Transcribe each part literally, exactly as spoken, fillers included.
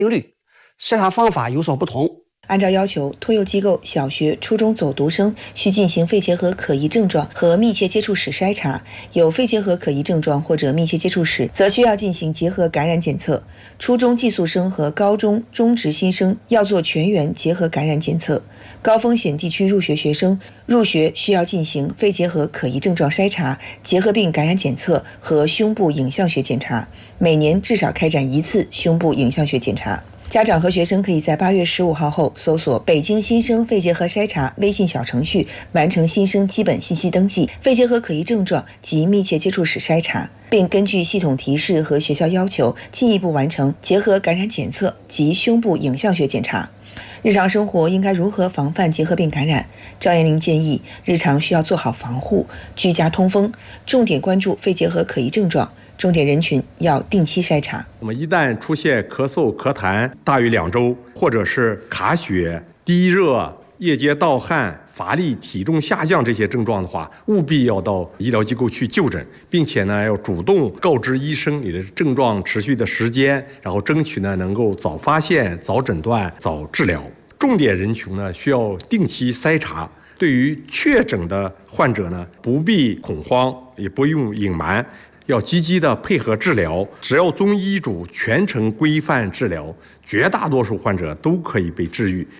定律，筛查方法有所不同。 按照要求，托幼机构小学、初中走读生需进行肺结核可疑症状和密切接触史筛查，有肺结核可疑症状或者密切接触史，则需要进行结核感染检测。初中寄宿生和高中中职新生要做全员结核感染检测。高风险地区入学学生入学需要进行肺结核可疑症状筛查、结核病感染检测和胸部影像学检查，每年至少开展一次胸部影像学检查。家长和学生可以在八月十五号后搜索北京新生肺结核筛查微信小程序，完成新生基本信息登记、肺结核可疑症状及密切接触史筛查，并根据系统提示和学校要求进一步完成结核感染检测及胸部影像学检查。日常生活应该如何防范结核病感染？赵艳玲建议，日常需要做好防护，居家通风，重点关注肺结核可疑症状，重点人群要定期筛查。 我们一旦出现咳嗽、咳痰大于两周，或者是卡血、低热、夜间盗汗、乏力、体重下降这些症状的话，务必要到医疗机构去就诊，并且呢要主动告知医生你的症状持续的时间，然后争取呢能够早发现、早诊断、早治疗。重点人群呢需要定期筛查。对于确诊的患者呢，不必恐慌，也不用隐瞒，要积极的配合治疗。只要遵医嘱，全程规范治疗，绝大多数患者都可以被治愈。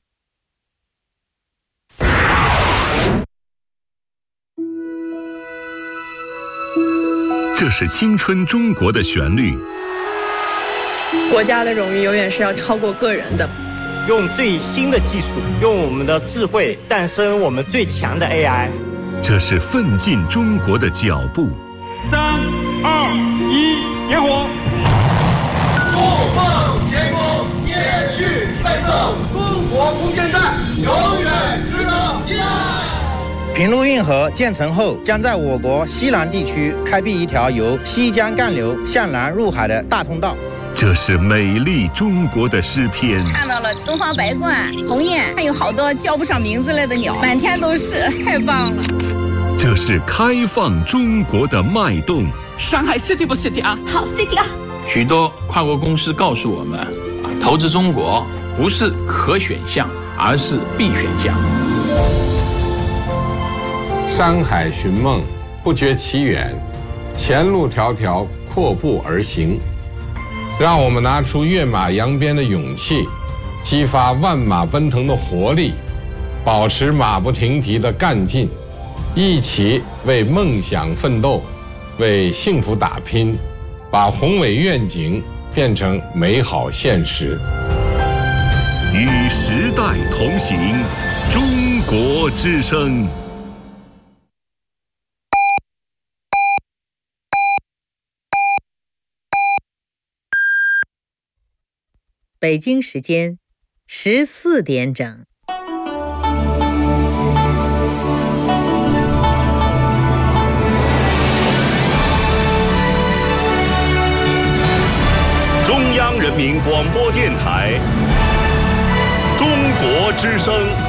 这是青春中国的旋律。 国家的荣誉永远是要超过个人的。 用最新的技术，用我们的智慧诞生我们最强的 A I。 这是奋进中国的脚步。 三二一，点火！ 不放前锋，接续奋斗，中国空间站永远值得依赖。 平陆运河建成后，将在我国西南地区开辟一条由西江干流向南入海的大通道。 这是美丽中国的诗篇。 看到了东方白鹳、鸿雁，还有好多叫不上名字来的鸟，满天都是，太棒了。 这是开放中国的脉动。 上海 city 不 city 啊？ 好 city 啊！ 许多跨国公司告诉我们，投资中国不是可选项，而是必选项。 山海寻梦，不觉其远；前路迢迢，阔步而行。让我们拿出跃马扬鞭的勇气，激发万马奔腾的活力，保持马不停蹄的干劲，一起为梦想奋斗，为幸福打拼，把宏伟愿景变成美好现实。 与时代同行，中国之声。 北京时间十四点整。 中央人民广播电台，中国之声。